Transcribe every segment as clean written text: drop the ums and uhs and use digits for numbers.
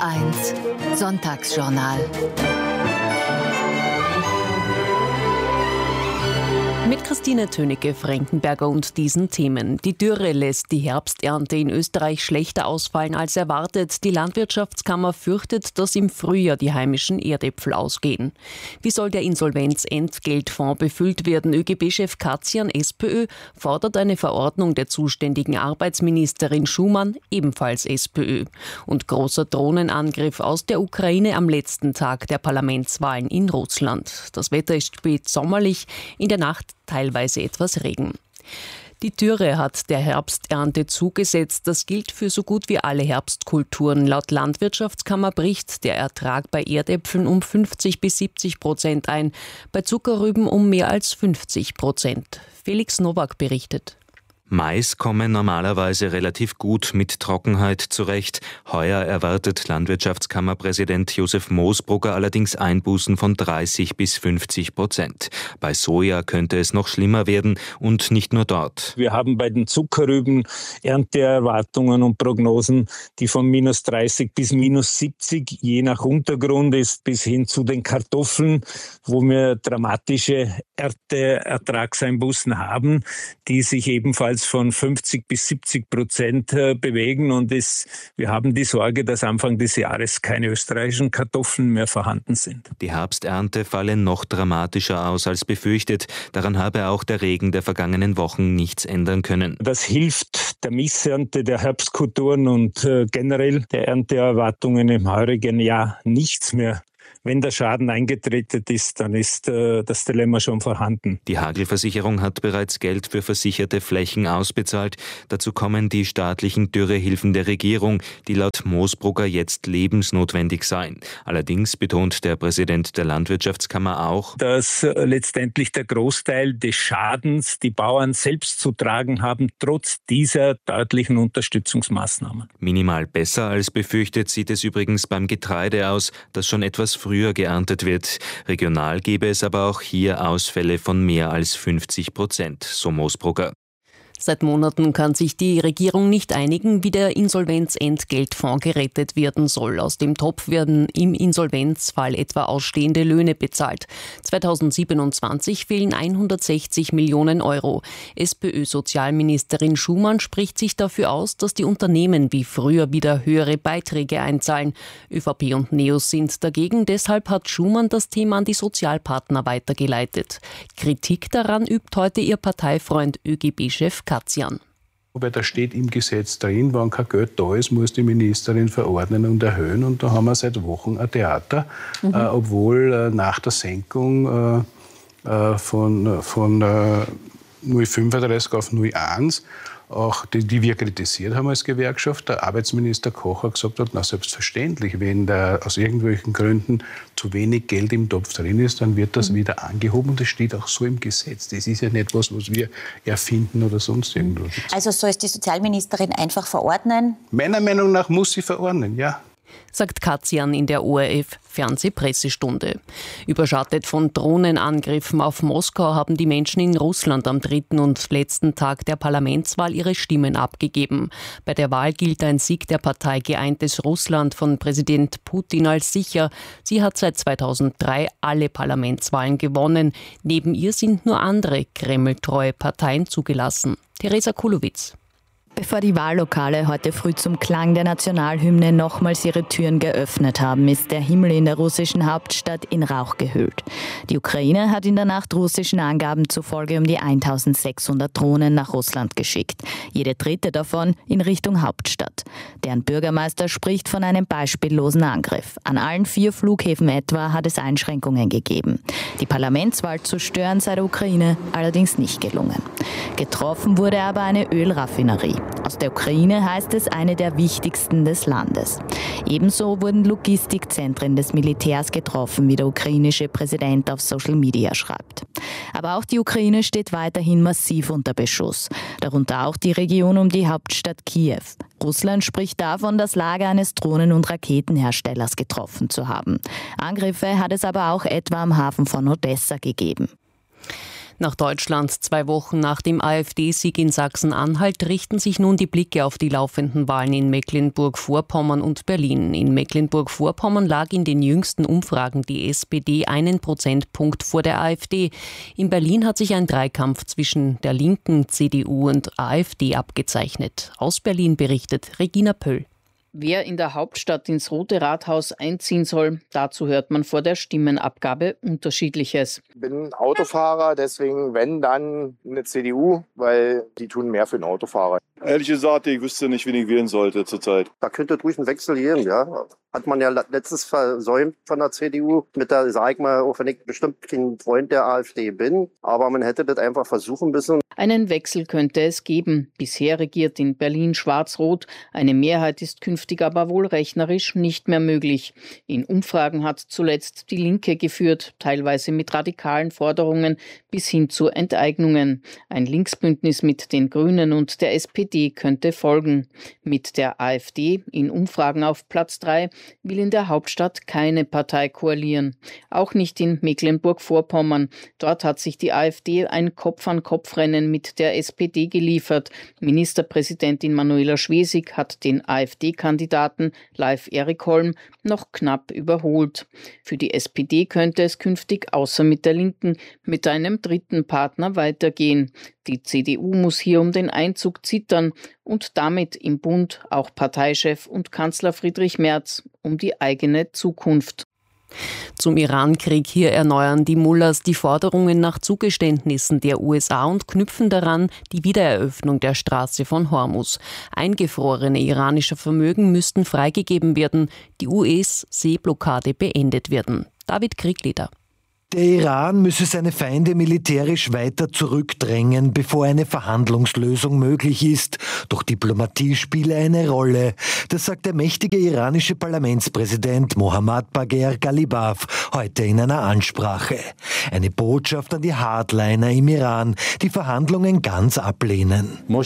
1 Sonntagsjournal. Mit Christine Tönicke-Frankenberger und diesen Themen. Die Dürre lässt die Herbsternte in Österreich schlechter ausfallen als erwartet. Die Landwirtschaftskammer fürchtet, dass im Frühjahr die heimischen Erdäpfel ausgehen. Wie soll der Insolvenzentgeltfonds befüllt werden? ÖGB-Chef Katzian, SPÖ, fordert eine Verordnung der zuständigen Arbeitsministerin Schumann, ebenfalls SPÖ. Und großer Drohnenangriff aus der Ukraine am letzten Tag der Parlamentswahlen in Russland. Das Wetter ist spät sommerlich, in der Nacht teilweise etwas Regen. Die Dürre hat der Herbsternte zugesetzt. Das gilt für so gut wie alle Herbstkulturen. Laut Landwirtschaftskammer bricht der Ertrag bei Erdäpfeln um 50-70% ein, bei Zuckerrüben um mehr als 50%. Felix Nowak berichtet. Mais komme normalerweise relativ gut mit Trockenheit zurecht. Heuer erwartet Landwirtschaftskammerpräsident Josef Moosbrugger allerdings Einbußen von 30-50%. Bei Soja könnte es noch schlimmer werden und nicht nur dort. Wir haben bei den Zuckerrüben Ernteerwartungen und Prognosen, die von minus 30 bis minus 70 je nach Untergrund ist, bis hin zu den Kartoffeln, wo wir dramatische Ernteertragseinbußen haben, die sich ebenfalls von 50 bis 70% bewegen. Und wir haben die Sorge, dass Anfang des Jahres keine österreichischen Kartoffeln mehr vorhanden sind. Die Herbsternte falle noch dramatischer aus als befürchtet. Daran habe auch der Regen der vergangenen Wochen nichts ändern können. Das hilft der Missernte der Herbstkulturen und generell der Ernteerwartungen im heurigen Jahr nichts mehr. Wenn der Schaden eingetreten ist, dann ist das Dilemma schon vorhanden. Die Hagelversicherung hat bereits Geld für versicherte Flächen ausbezahlt. Dazu kommen die staatlichen Dürrehilfen der Regierung, die laut Moosbrugger jetzt lebensnotwendig seien. Allerdings betont der Präsident der Landwirtschaftskammer auch, dass letztendlich der Großteil des Schadens die Bauern selbst zu tragen haben, trotz dieser deutlichen Unterstützungsmaßnahmen. Minimal besser als befürchtet sieht es übrigens beim Getreide aus, das schon etwas früher geerntet wird. Regional gäbe es aber auch hier Ausfälle von mehr als 50%, so Moosbrugger. Seit Monaten kann sich die Regierung nicht einigen, wie der Insolvenzentgeltfonds gerettet werden soll. Aus dem Topf werden im Insolvenzfall etwa ausstehende Löhne bezahlt. 2027 fehlen 160 Millionen Euro. SPÖ-Sozialministerin Schumann spricht sich dafür aus, dass die Unternehmen wie früher wieder höhere Beiträge einzahlen. ÖVP und NEOS sind dagegen. Deshalb hat Schumann das Thema an die Sozialpartner weitergeleitet. Kritik daran übt heute ihr Parteifreund ÖGB-Chef Katzian. Weil da steht im Gesetz drin, wenn kein Geld da ist, muss die Ministerin verordnen und erhöhen. Und da haben wir seit Wochen ein Theater, obwohl nach der Senkung von 0,35 auf 0,1 auch die wir kritisiert haben als Gewerkschaft, der Arbeitsminister Kocher gesagt hat, na selbstverständlich, wenn da aus irgendwelchen Gründen zu wenig Geld im Topf drin ist, dann wird das wieder angehoben und das steht auch so im Gesetz. Das ist ja nicht was wir erfinden oder sonst irgendwas. Also soll es die Sozialministerin einfach verordnen? Meiner Meinung nach muss sie verordnen, ja. Sagt Katzian in der ORF-Fernsehpressestunde. Überschattet von Drohnenangriffen auf Moskau haben die Menschen in Russland am 3. und letzten Tag der Parlamentswahl ihre Stimmen abgegeben. Bei der Wahl gilt ein Sieg der Partei Geeintes Russland von Präsident Putin als sicher. Sie hat seit 2003 alle Parlamentswahlen gewonnen. Neben ihr sind nur andere kremltreue Parteien zugelassen. Theresa Kulowitz. Bevor die Wahllokale heute früh zum Klang der Nationalhymne nochmals ihre Türen geöffnet haben, ist der Himmel in der russischen Hauptstadt in Rauch gehüllt. Die Ukraine hat in der Nacht russischen Angaben zufolge um die 1600 Drohnen nach Russland geschickt. Jede dritte davon in Richtung Hauptstadt. Deren Bürgermeister spricht von einem beispiellosen Angriff. An allen 4 Flughäfen etwa hat es Einschränkungen gegeben. Die Parlamentswahl zu stören sei der Ukraine allerdings nicht gelungen. Getroffen wurde aber eine Ölraffinerie. Aus der Ukraine heißt es eine der wichtigsten des Landes. Ebenso wurden Logistikzentren des Militärs getroffen, wie der ukrainische Präsident auf Social Media schreibt. Aber auch die Ukraine steht weiterhin massiv unter Beschuss, darunter auch die Region um die Hauptstadt Kiew. Russland spricht davon, das Lager eines Drohnen- und Raketenherstellers getroffen zu haben. Angriffe hat es aber auch etwa am Hafen von Odessa gegeben. Nach Deutschland 2 Wochen nach dem AfD-Sieg in Sachsen-Anhalt richten sich nun die Blicke auf die laufenden Wahlen in Mecklenburg-Vorpommern und Berlin. In Mecklenburg-Vorpommern lag in den jüngsten Umfragen die SPD 1 Prozentpunkt vor der AfD. In Berlin hat sich ein Dreikampf zwischen der Linken, CDU und AfD abgezeichnet. Aus Berlin berichtet Regina Pöll. Wer in der Hauptstadt ins Rote Rathaus einziehen soll, dazu hört man vor der Stimmenabgabe Unterschiedliches. Ich bin Autofahrer, deswegen wenn, dann eine CDU, weil die tun mehr für den Autofahrer. Ehrlich gesagt, ich wüsste nicht, wen ich wählen sollte zurzeit. Da könnte ruhig ein Wechsel geben, ja. Hat man ja letztens versäumt von der CDU. Mit der, sag ich mal, auch wenn ich bestimmt kein Freund der AfD bin, aber man hätte das einfach versuchen müssen. Einen Wechsel könnte es geben. Bisher regiert in Berlin schwarz-rot. Eine Mehrheit ist künftig aber wohl rechnerisch nicht mehr möglich. In Umfragen hat zuletzt die Linke geführt, teilweise mit radikalen Forderungen bis hin zu Enteignungen. Ein Linksbündnis mit den Grünen und der SPD könnte folgen. Mit der AfD in Umfragen auf Platz 3 will in der Hauptstadt keine Partei koalieren. Auch nicht in Mecklenburg-Vorpommern. Dort hat sich die AfD ein Kopf-an-Kopf-Rennen mit der SPD geliefert. Ministerpräsidentin Manuela Schwesig hat den AfD-Kandidaten Leif Erikholm noch knapp überholt. Für die SPD könnte es künftig außer mit der Linken mit einem dritten Partner weitergehen. Die CDU muss hier um den Einzug zittern und damit im Bund auch Parteichef und Kanzler Friedrich Merz um die eigene Zukunft. Zum Iran-Krieg hier erneuern die Mullahs die Forderungen nach Zugeständnissen der USA und knüpfen daran die Wiedereröffnung der Straße von Hormuz. Eingefrorene iranische Vermögen müssten freigegeben werden, die US-Seeblockade beendet werden. David Kriegleder. Der Iran müsse seine Feinde militärisch weiter zurückdrängen, bevor eine Verhandlungslösung möglich ist. Doch Diplomatie spiele eine Rolle. Das sagt der mächtige iranische Parlamentspräsident Mohammad Bagher Ghalibaf heute in einer Ansprache. Eine Botschaft an die Hardliner im Iran, die Verhandlungen ganz ablehnen. Man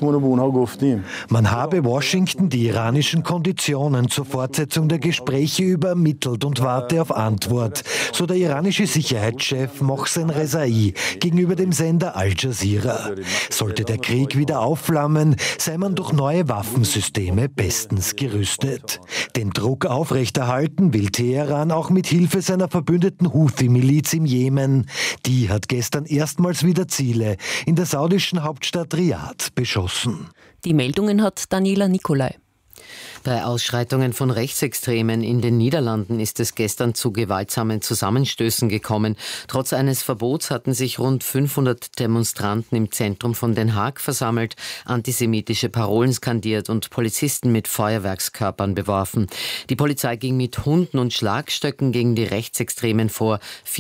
habe Washington die iranischen Konditionen zur Fortsetzung der Gespräche übermittelt und warte auf Antwort, so der iranische Sicherheitschef Mohsen Rezai gegenüber dem Sender Al Jazeera. Sollte der Krieg wieder aufflammen, sei man durch neue Waffensysteme bestens gerüstet. Den Druck aufrechterhalten will Teheran auch mit Hilfe seiner verbündeten Houthi-Miliz im Jemen. Die hat gestern erstmals wieder Ziele in der saudischen Hauptstadt Riad beschossen. Die Meldungen hat Daniela Nicolai. Bei Ausschreitungen von Rechtsextremen in den Niederlanden ist es gestern zu gewaltsamen Zusammenstößen gekommen. Trotz eines Verbots hatten sich rund 500 Demonstranten im Zentrum von Den Haag versammelt, antisemitische Parolen skandiert und Polizisten mit Feuerwerkskörpern beworfen. Die Polizei ging mit Hunden und Schlagstöcken gegen die Rechtsextremen vor.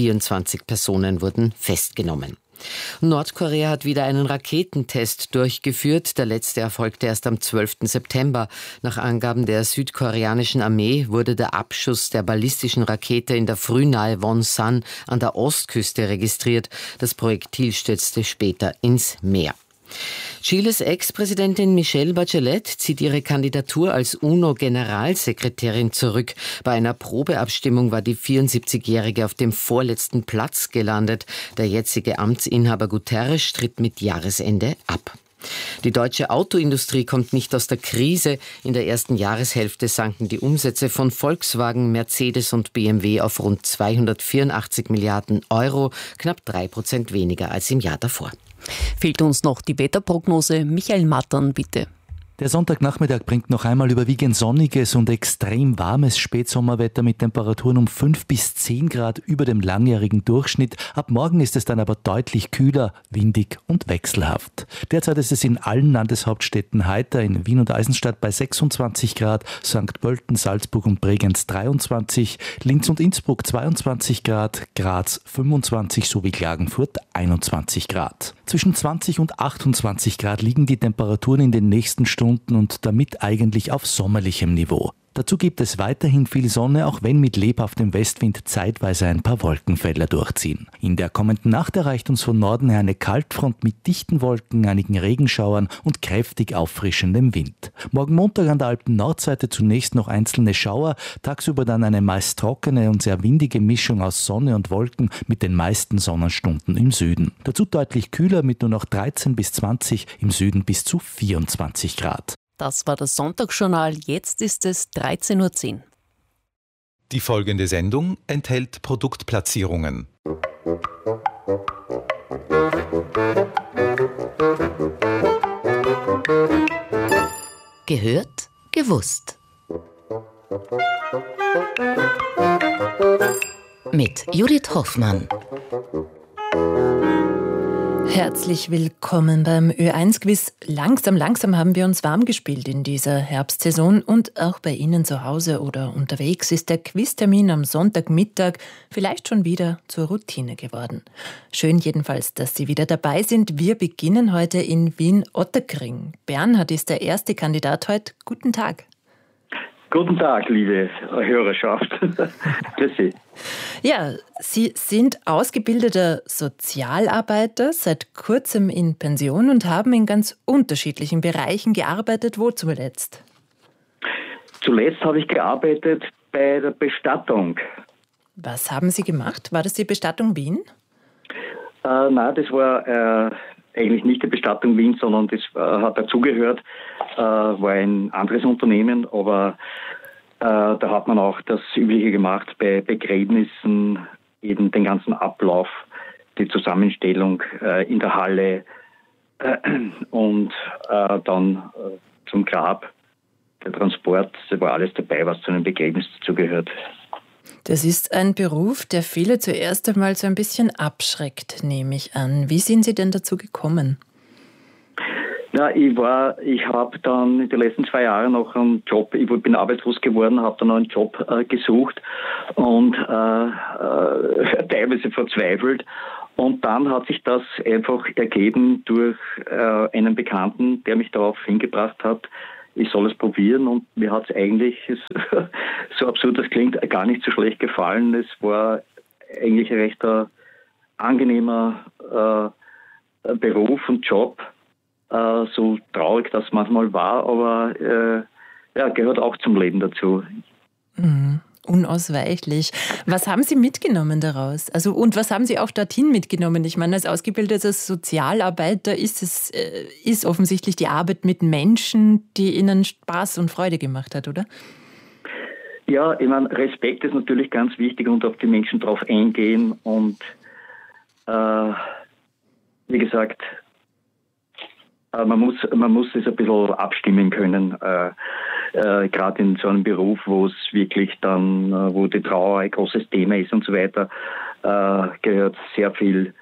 24 Personen wurden festgenommen. Nordkorea hat wieder einen Raketentest durchgeführt. Der letzte erfolgte erst am 12. September. Nach Angaben der südkoreanischen Armee wurde der Abschuss der ballistischen Rakete in der Früh nahe Wonsan an der Ostküste registriert. Das Projektil stürzte später ins Meer. Chiles Ex-Präsidentin Michelle Bachelet zieht ihre Kandidatur als UNO-Generalsekretärin zurück. Bei einer Probeabstimmung war die 74-Jährige auf dem vorletzten Platz gelandet. Der jetzige Amtsinhaber Guterres tritt mit Jahresende ab. Die deutsche Autoindustrie kommt nicht aus der Krise. In der ersten Jahreshälfte sanken die Umsätze von Volkswagen, Mercedes und BMW auf rund 284 Milliarden Euro, knapp 3% weniger als im Jahr davor. Fehlt uns noch die Wetterprognose. Michael Mattern, bitte. Der Sonntagnachmittag bringt noch einmal überwiegend sonniges und extrem warmes Spätsommerwetter mit Temperaturen um 5 bis 10 Grad über dem langjährigen Durchschnitt. Ab morgen ist es dann aber deutlich kühler, windig und wechselhaft. Derzeit ist es in allen Landeshauptstädten heiter, in Wien und Eisenstadt bei 26 Grad, St. Pölten, Salzburg und Bregenz 23, Linz und Innsbruck 22 Grad, Graz 25 sowie Klagenfurt 21 Grad. Zwischen 20 und 28 Grad liegen die Temperaturen in den nächsten Stunden und damit eigentlich auf sommerlichem Niveau. Dazu gibt es weiterhin viel Sonne, auch wenn mit lebhaftem Westwind zeitweise ein paar Wolkenfelder durchziehen. In der kommenden Nacht erreicht uns von Norden her eine Kaltfront mit dichten Wolken, einigen Regenschauern und kräftig auffrischendem Wind. Morgen Montag an der Alpen-Nordseite zunächst noch einzelne Schauer, tagsüber dann eine meist trockene und sehr windige Mischung aus Sonne und Wolken mit den meisten Sonnenstunden im Süden. Dazu deutlich kühler mit nur noch 13 bis 20, im Süden bis zu 24 Grad. Das war das Sonntagsjournal, jetzt ist es 13.10 Uhr. Die folgende Sendung enthält Produktplatzierungen. Gehört, gewusst. Mit Judith Hoffmann. Herzlich willkommen beim Ö1-Quiz. Langsam haben wir uns warm gespielt in dieser Herbstsaison und auch bei Ihnen zu Hause oder unterwegs ist der Quiztermin am Sonntagmittag vielleicht schon wieder zur Routine geworden. Schön jedenfalls, dass Sie wieder dabei sind. Wir beginnen heute in Wien-Ottakring. Bernhard ist der erste Kandidat heute. Guten Tag. Guten Tag, liebe Hörerschaft. Grüß Sie. Ja, Sie sind ausgebildeter Sozialarbeiter, seit kurzem in Pension und haben in ganz unterschiedlichen Bereichen gearbeitet. Wo zuletzt? Zuletzt habe ich gearbeitet bei der Bestattung. Was haben Sie gemacht? War das die Bestattung Wien? Nein, das war eigentlich nicht die Bestattung Wien, sondern das hat dazugehört, war ein anderes Unternehmen, aber da hat man auch das Übliche gemacht bei Begräbnissen, eben den ganzen Ablauf, die Zusammenstellung in der Halle und dann zum Grab, der Transport, da war alles dabei, was zu einem Begräbnis dazugehört. Das ist ein Beruf, der viele zuerst einmal so ein bisschen abschreckt, nehme ich an. Wie sind Sie denn dazu gekommen? Ja, ich habe dann in den letzten 2 Jahren noch einen Job, ich bin arbeitslos geworden, habe dann noch einen Job gesucht und teilweise verzweifelt. Und dann hat sich das einfach ergeben durch einen Bekannten, der mich darauf hingebracht hat, ich soll es probieren, und mir hat es eigentlich, so absurd das klingt, gar nicht so schlecht gefallen. Es war eigentlich ein recht angenehmer Beruf und Job, so traurig das manchmal war, aber gehört auch zum Leben dazu. Mhm. Unausweichlich. Was haben Sie mitgenommen daraus? Und was haben Sie auch dorthin mitgenommen? Ich meine, als ausgebildeter Sozialarbeiter ist offensichtlich die Arbeit mit Menschen, die Ihnen Spaß und Freude gemacht hat, oder? Ja, ich meine, Respekt ist natürlich ganz wichtig und auf die Menschen drauf eingehen und wie gesagt, man muss es ein bisschen abstimmen können, gerade in so einem Beruf, wo es wirklich dann, wo die Trauer ein großes Thema ist und so weiter, gehört sehr viel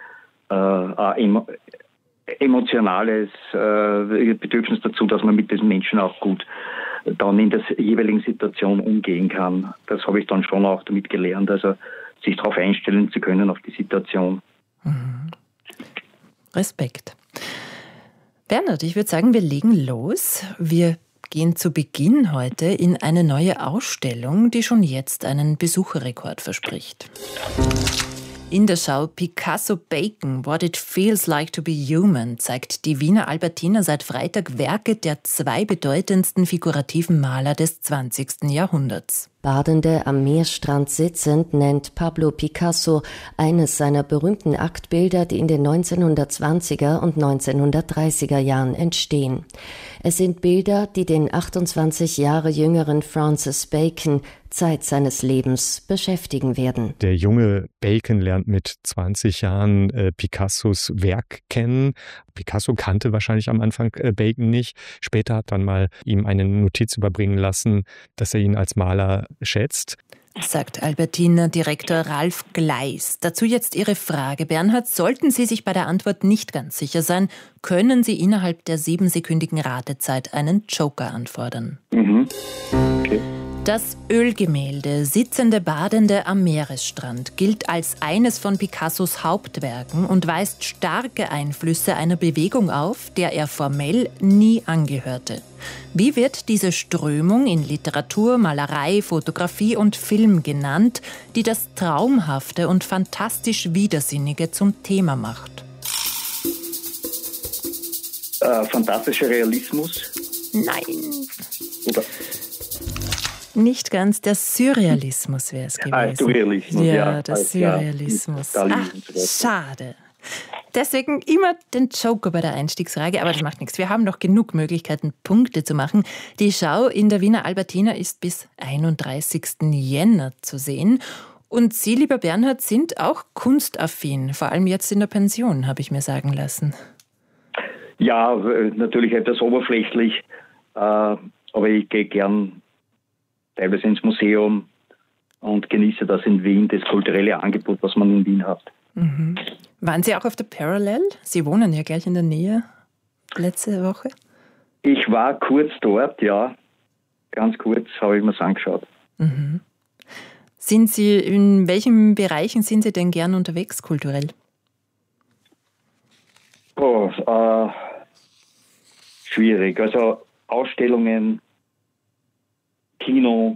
emotionales Bedürfnis dazu, dass man mit diesen Menschen auch gut dann in der jeweiligen Situation umgehen kann. Das habe ich dann schon auch damit gelernt, also sich darauf einstellen zu können, auf die Situation. Mhm. Respekt. Bernhard, ich würde sagen, wir legen los. Wir gehen zu Beginn heute in eine neue Ausstellung, die schon jetzt einen Besucherrekord verspricht. In der Schau Picasso Bacon, What It Feels Like to Be Human, zeigt die Wiener Albertina seit Freitag Werke der 2 bedeutendsten figurativen Maler des 20. Jahrhunderts. Badende am Meerstrand sitzend nennt Pablo Picasso eines seiner berühmten Aktbilder, die in den 1920er und 1930er Jahren entstehen. Es sind Bilder, die den 28 Jahre jüngeren Francis Bacon Zeit seines Lebens beschäftigen werden. Der junge Bacon lernt mit 20 Jahren Picassos Werk kennen. Picasso kannte wahrscheinlich am Anfang Bacon nicht. Später hat dann mal ihm eine Notiz überbringen lassen, dass er ihn als Maler schätzt. Sagt Albertina-Direktor Ralf Gleis. Dazu jetzt Ihre Frage, Bernhard. Sollten Sie sich bei der Antwort nicht ganz sicher sein, können Sie innerhalb der 7-sekündigen Ratezeit einen Joker anfordern. Mhm. Okay. Das Ölgemälde Sitzende Badende am Meeresstrand gilt als eines von Picassos Hauptwerken und weist starke Einflüsse einer Bewegung auf, der er formell nie angehörte. Wie wird diese Strömung in Literatur, Malerei, Fotografie und Film genannt, die das Traumhafte und fantastisch Widersinnige zum Thema macht? Fantastischer Realismus? Nein. Oder? Nicht ganz, der Surrealismus wäre es gewesen. Surrealismus, ja. Der Surrealismus. Ach, schade. Deswegen immer den Joker bei der Einstiegsfrage, aber das macht nichts. Wir haben noch genug Möglichkeiten, Punkte zu machen. Die Schau in der Wiener Albertina ist bis 31. Jänner zu sehen. Und Sie, lieber Bernhard, sind auch kunstaffin, vor allem jetzt in der Pension, habe ich mir sagen lassen. Ja, natürlich etwas oberflächlich, aber ich gehe gern teilweise ins Museum und genieße das in Wien, das kulturelle Angebot, was man in Wien hat. Mhm. Waren Sie auch auf der Parallel? Sie wohnen ja gleich in der Nähe, letzte Woche. Ich war kurz dort, ja. Ganz kurz habe ich mir das angeschaut. Mhm. In welchen Bereichen sind Sie denn gern unterwegs, kulturell? Schwierig. Also Ausstellungen, Kino,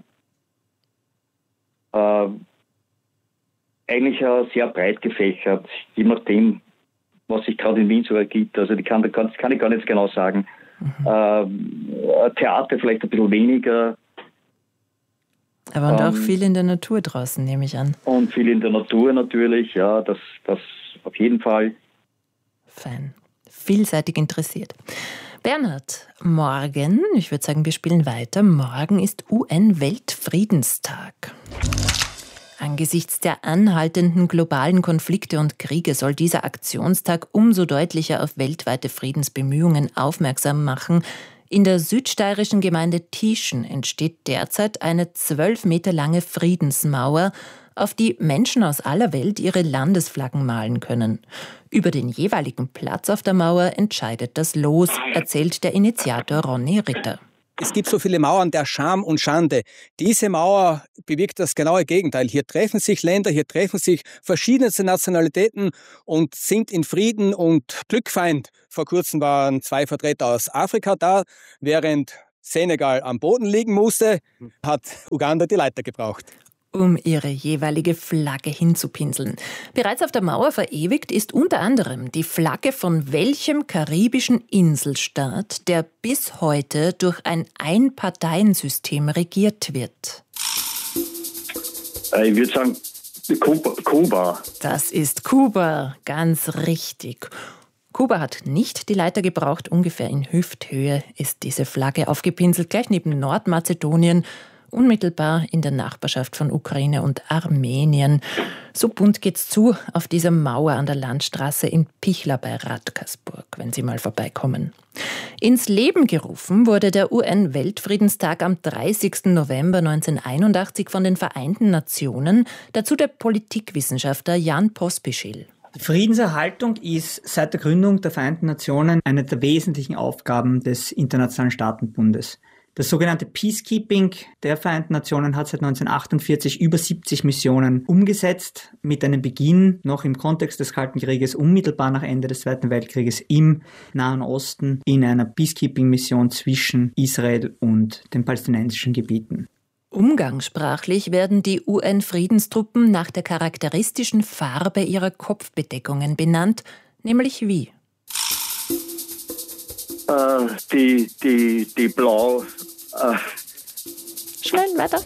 eigentlich sehr breit gefächert, je nachdem, was sich gerade in Wien so ergibt. Also das kann ich gar nicht genau sagen. Theater vielleicht ein bisschen weniger. Aber und auch viel in der Natur draußen, nehme ich an. Und viel in der Natur natürlich, ja, das auf jeden Fall. Fein. Vielseitig interessiert. Bernhard, morgen, ich würde sagen, wir spielen weiter, morgen ist UN-Weltfriedenstag. Angesichts der anhaltenden globalen Konflikte und Kriege soll dieser Aktionstag umso deutlicher auf weltweite Friedensbemühungen aufmerksam machen. In der südsteirischen Gemeinde Tieschen entsteht derzeit eine 12 Meter lange Friedensmauer, auf die Menschen aus aller Welt ihre Landesflaggen malen können. Über den jeweiligen Platz auf der Mauer entscheidet das Los, erzählt der Initiator Ronny Ritter. Es gibt so viele Mauern der Scham und Schande. Diese Mauer bewirkt das genaue Gegenteil. Hier treffen sich Länder, hier treffen sich verschiedenste Nationalitäten und sind in Frieden und Glückfeind. Vor kurzem waren 2 Vertreter aus Afrika da, während Senegal am Boden liegen musste, hat Uganda die Leiter gebraucht. Um ihre jeweilige Flagge hinzupinseln. Bereits auf der Mauer verewigt ist unter anderem die Flagge von welchem karibischen Inselstaat, der bis heute durch ein Einparteiensystem regiert wird? Ich würde sagen Kuba. Das ist Kuba, ganz richtig. Kuba hat nicht die Leiter gebraucht, ungefähr in Hüfthöhe ist diese Flagge aufgepinselt, gleich neben Nordmazedonien, unmittelbar in der Nachbarschaft von Ukraine und Armenien. So bunt geht's zu auf dieser Mauer an der Landstraße in Pichler bei Radkersburg, wenn Sie mal vorbeikommen. Ins Leben gerufen wurde der UN-Weltfriedenstag am 30. November 1981 von den Vereinten Nationen, dazu der Politikwissenschaftler Jan Pospischil. Friedenserhaltung ist seit der Gründung der Vereinten Nationen eine der wesentlichen Aufgaben des Internationalen Staatenbundes. Das sogenannte Peacekeeping der Vereinten Nationen hat seit 1948 über 70 Missionen umgesetzt, mit einem Beginn noch im Kontext des Kalten Krieges unmittelbar nach Ende des Zweiten Weltkrieges im Nahen Osten in einer Peacekeeping-Mission zwischen Israel und den palästinensischen Gebieten. Umgangssprachlich werden die UN-Friedenstruppen nach der charakteristischen Farbe ihrer Kopfbedeckungen benannt, nämlich wie? Die Blau. Schnell weiter.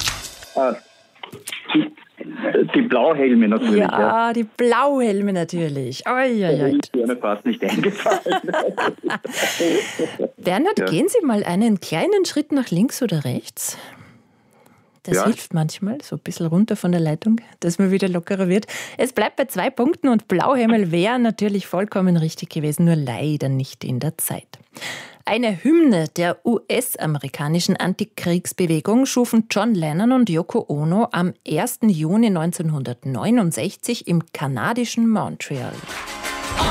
Die Blauhelme natürlich. Ja, die Blauhelme natürlich. Oi. Ist mir fast nicht eingefallen. Bernhard, gehen Sie mal einen kleinen Schritt nach links oder rechts. Das hilft manchmal, so ein bisschen runter von der Leitung, dass man wieder lockerer wird. Es bleibt bei 2 Punkten und Blauhimmel wäre natürlich vollkommen richtig gewesen, nur leider nicht in der Zeit. Eine Hymne der US-amerikanischen Antikriegsbewegung schufen John Lennon und Yoko Ono am 1. Juni 1969 im kanadischen Montreal.